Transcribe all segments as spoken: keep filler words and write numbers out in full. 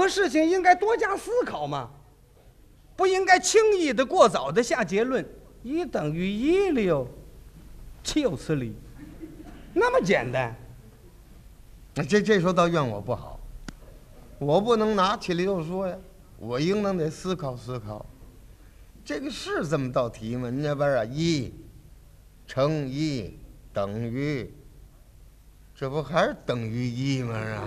何事情应该多加思考嘛，不应该轻易的、过早的下结论。一等于一六，岂有此理？那么简单。 这这时候倒怨我不好，我不能拿起来就说呀，我应当得思考思考。这个是这么道题吗？你那边啊，一乘一等于，这不还是等于一吗？啊，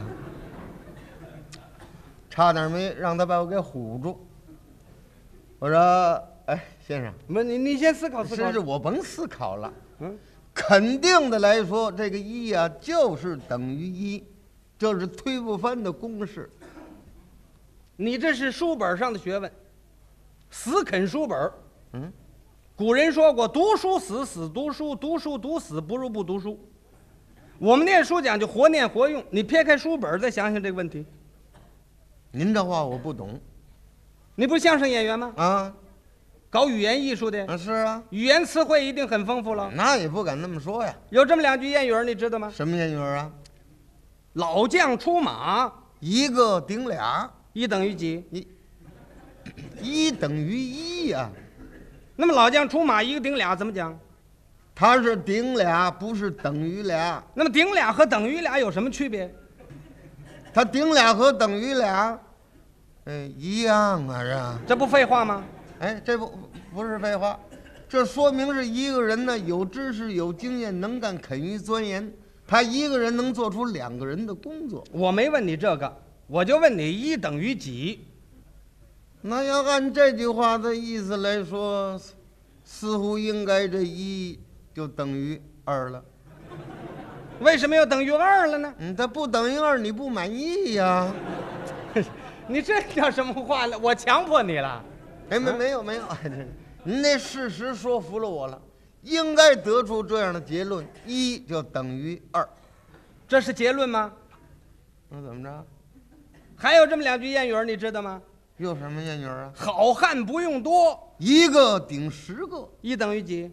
差点没让他把我给唬住。我说，哎，先生， 不，你你先思考思考。 是我甭思考了。 嗯， 肯定的来说，这个一啊就是等于一，这是推不翻的公式。 你这是书本上的学问，死啃书本。 嗯， 古人说过，读书死，死读书，读书读死，不如不读书。我们念书讲究活念活用，你撇开书本再想想这个问题。 您这话我不懂。 你不是相声演员吗？ 啊， 搞语言艺术的。 啊是啊， 语言词汇一定很丰富了。 那也不敢那么说呀。 有这么两句谚语，你知道吗？ 什么谚语啊？ 老将出马， 一个顶俩， 一等于几？ 一，一等于一呀、啊。 那么老将出马，一个顶俩怎么讲？ 它是顶俩，不是等于俩。 那么顶俩和等于俩有什么区别？ 它顶俩和等于俩，哎，一样啊，是。 这不废话吗？ 哎，这不不是废话，这说明是一个人呢有知识、有经验、能干、肯于钻研，他一个人能做出两个人的工作。 我没问你这个，我就问你一等于几？ 那要按这句话的意思来说，似乎应该这一就等于二了。 为什么要等于二了呢？ 嗯，它不等于二，你不满意呀？ 你这叫什么话呢？我强迫你了？ 哎，没没有没有，您那事实说服了我了，应该得出这样的结论：一就等于二。 这是结论吗？ 那怎么着？ 还有这么两句谚语，你知道吗？ 有什么谚语啊？ 好汉不用多， 一个顶十个， 一等于几？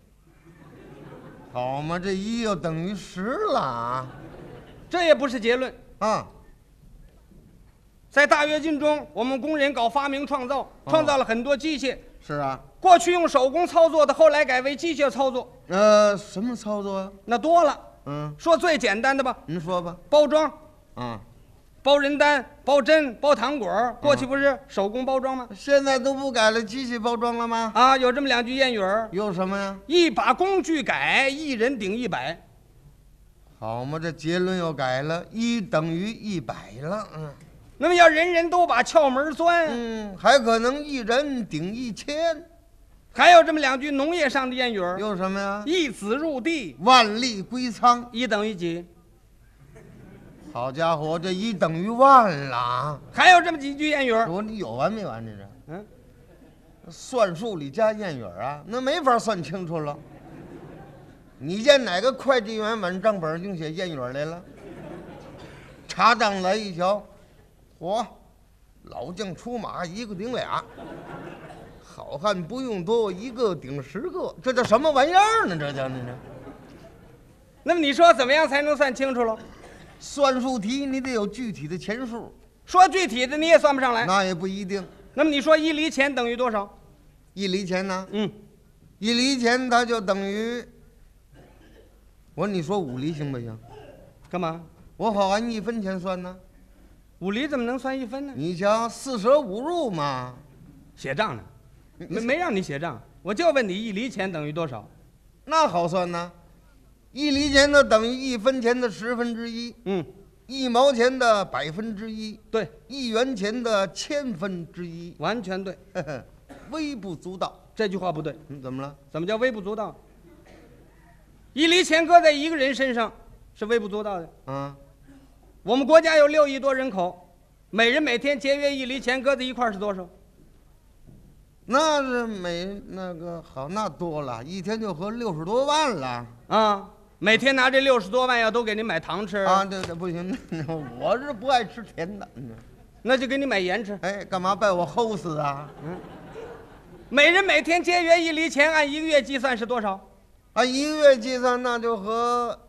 好嘛，这一就等于十了啊！ 这也不是结论啊！ 在大跃进中，我们工人搞发明创造，创造了很多机械。 是啊， 过去用手工操作的，后来改为机械操作。 呃，什么操作啊？ 那多了。 嗯， 说最简单的吧。 您说吧。 包装。 啊， 包人丹、包针、包糖果，过去不是手工包装吗？ 现在都不改了，机器包装了吗？ 啊，有这么两句谚语。 有什么呀？ 一把工具改，一人顶一百。 好嘛，这结论又改了，一等于一百了。嗯。 那么要人人都把窍门钻， 嗯，还可能一人顶一千。 还有这么两句农业上的谚语。 有什么呀？ 一子入地， 万粒归仓。 一等于几？ 好家伙，这一等于万了。 还有这么几句谚语。 我你有完没完？这是？ 嗯， 算术里加谚语啊，那没法算清楚了。你见哪个会计员往账本上写谚语来了？查账来一瞧。嚯，老将出马，一个顶俩；好汉不用多，一个顶十个。这叫什么玩意儿呢？这叫你这。 那么你说怎么样才能算清楚了？ 算术题你得有具体的钱数， 说具体的你也算不上来。 那也不一定。 那么你说一厘钱等于多少？ 一厘钱呢？ 嗯， 一厘钱它就等于……我说你说五厘行不行？ 干嘛？ 我好按一分钱算呢。 五厘怎么能算一分呢？ 你瞧，四舍五入嘛， 写账呢，没没让你写账，我就问你一厘钱等于多少？ 那好算呢，一厘钱呢等于一分钱的十分之一， 嗯， 一毛钱的百分之一， 对， 一元钱的千分之一， 完全对， 呵呵，微不足道。 这句话不对。 嗯，怎么了？ 怎么叫微不足道？一厘钱搁在一个人身上是微不足道的。 啊。 我们国家有六亿多人口，每人每天节约一厘钱搁在一块儿是多少？ 那是每那个好，那多了，一天就合六十多万了啊！每天拿这六十多万要都给您买糖吃啊！对对，不行，我是不爱吃甜的， 那就给你买盐吃。 哎，干嘛把我齁死啊？ 嗯，每人每天节约一厘钱，按一个月计算是多少？ 按一个月计算，那就和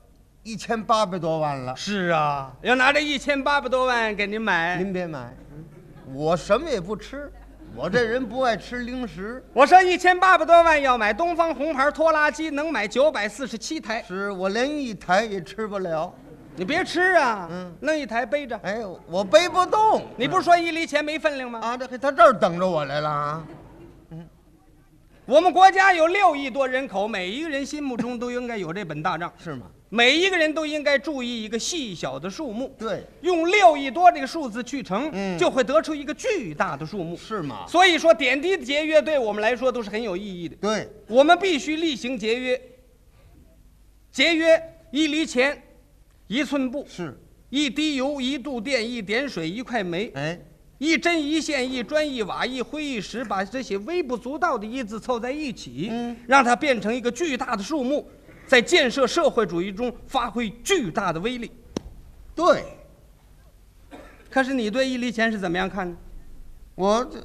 一千八百多万了。 是啊，要拿这一千八百多万给您买。 您别买，我什么也不吃，我这人不爱吃零食。 我说一千八百多万要买东方红牌拖拉机，能买九百四十七台。 是我连一台也吃不了。 你别吃啊， 嗯， 弄一台背着。 哎，我背不动。 你不是说一厘钱没分量吗？ 啊，这他这儿等着我来了啊。 我们国家有六亿多人口，每一个人心目中都应该有这本大账， 是吗？ 每一个人都应该注意一个细小的数目。 对， 用六亿多这个数字去乘， 嗯， 就会得出一个巨大的数目。 是吗？ 所以说，点滴的节约对我们来说都是很有意义的。 对， 我们必须厉行节约。节约一厘钱，一寸布， 是一滴油，一度电，一点水，一块煤。 哎。 一针一线一砖一瓦一灰一石，把这些微不足道的一字凑在一起， 嗯， 让它变成一个巨大的数目，在建设社会主义中发挥巨大的威力。 对。 可是你对一厘钱是怎么样看呢？ 我这，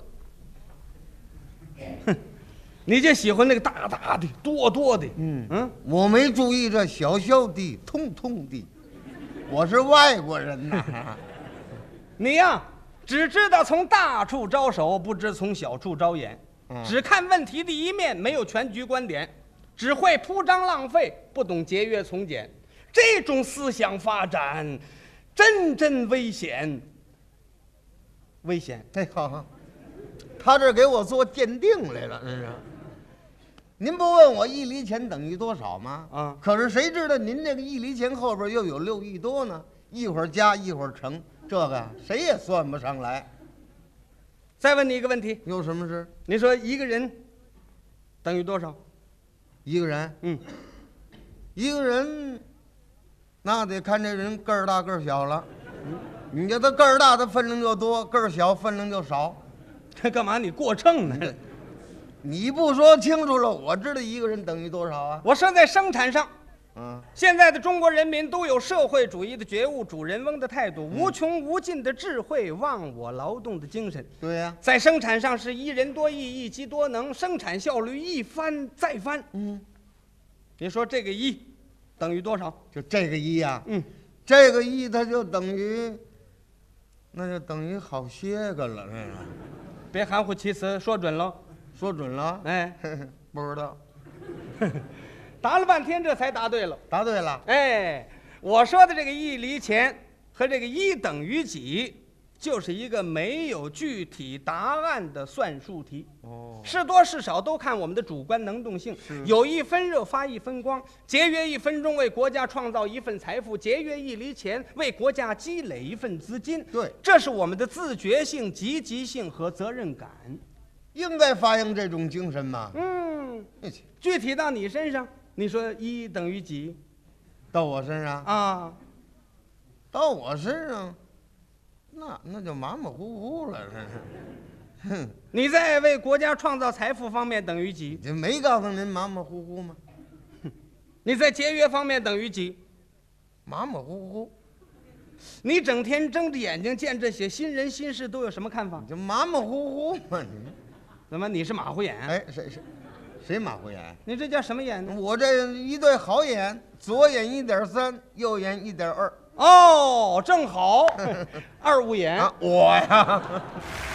哼，你就喜欢那个大大的、多多的。 嗯嗯， 我没注意这小小的、通通的，我是外国人呐。 你呀。只知道从大处招手，不知从小处招眼， 嗯， 只看问题的一面，没有全局观点，只会铺张浪费，不懂节约从简。这种思想发展，真真危险。危险！ 哎，好好，他这给我做鉴定来了，这是。您不问我一厘钱等于多少吗？ 啊， 可是谁知道您这个一厘钱后边又有六亿多呢？一会儿加一会儿乘。这个谁也算不上来。 再问你一个问题， 有什么事？ 你说一个人等于多少？ 一个人， 嗯， 一个人，那得看这人个儿大个儿小了。你叫他个儿大的分量就多，个儿小分量就少。 这干嘛你过秤呢？ 你不说清楚了，我知道一个人等于多少啊？ 我说在生产上。 嗯， 现在的中国人民都有社会主义的觉悟、主人翁的态度、 嗯、 无穷无尽的智慧、忘我劳动的精神。 对呀、啊， 在生产上是一人多义，一机多能，生产效率一翻再翻。 嗯， 你说这个一等于多少？ 就这个一呀、啊， 嗯， 这个一它就等于，那就等于好些个了，这个。 别含糊其辞，说准了， 说准了。 哎， 不知道。 答了半天，这才答对了。 答对了。 哎，我说的这个一厘钱和这个一等于几，就是一个没有具体答案的算术题。 哦， 是多是少都看我们的主观能动性。有一分热发一分光，节约一分钟为国家创造一份财富，节约一厘钱为国家积累一份资金。 对， 这是我们的自觉性、积极性和责任感。 应该发扬这种精神嘛。 嗯，具体到你身上。你说一等于几？ 到我身上啊？ 到我身上，那那就马马虎虎了，这是。哼！ 你在为国家创造财富方面等于几？ 这没告诉您马马虎虎吗？ 你在节约方面等于几？ 马马虎虎。 你整天睁着眼睛见这些新人新事，都有什么看法？ 就马马虎虎嘛，你。 怎么你是马虎眼？ 哎，谁谁？谁马虎眼？ 你这叫什么眼呢？ 我这一对好眼，左眼一点三，右眼一点二。 哦，正好，二五眼。 啊，我呀。